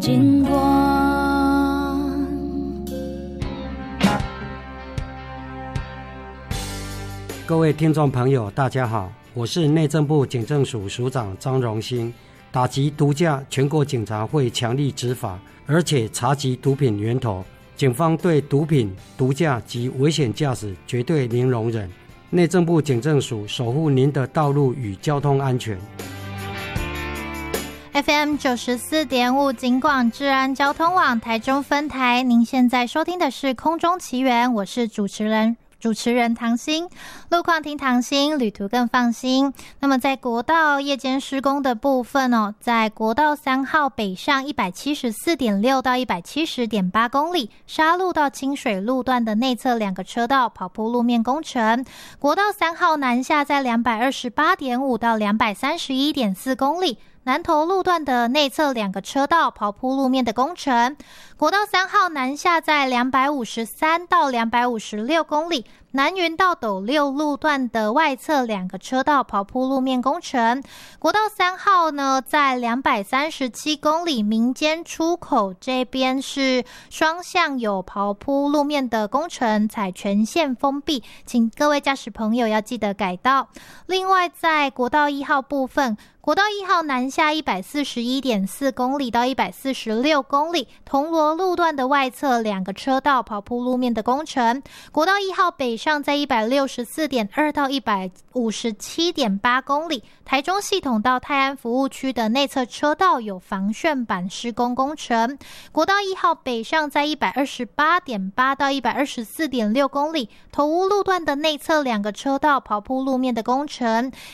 金光。 各位听众朋友大家好，我是内政部警政署署长张荣兴。打击毒驾，全国警察会强力执法，而且查缉毒品源头。警方对毒品、毒驾及危险驾驶绝对零容忍。内政部警政署守护您的道路与交通安全。 FM 94.5警广治安交通网台中分台，您现在收听的是空中奇缘，我是主持人唐心。路况听唐心，旅途更放心。那么在国道夜间施工的部分在国道3号北上 174.6 到 170.8 公里，沙路到清水路段的内侧2个车道跑铺路面工程。国道3号南下在 228.5 到 231.4 公里，南投路段的内侧2个车道刨铺路面的工程。国道3号南下在253到256公里，南云到斗六路段的外侧2个车道刨铺路面工程。国道3号呢，在237公里民间出口这边是双向有刨铺路面的工程，采全线封闭，请各位驾驶朋友要记得改道。另外在国道1号部分，国道1号南下 141.4 公里到146公里，铜锣路段的外侧2个车道刨铺路面的工程。国道1号北上在 164.2 到 157.8 公里，台中系统到泰安服务区的内侧车道有防楦板施工工程。国道1号北上在 128.8 到 124.6 公里，头屋路段的内侧2个车道刨铺路面的工程。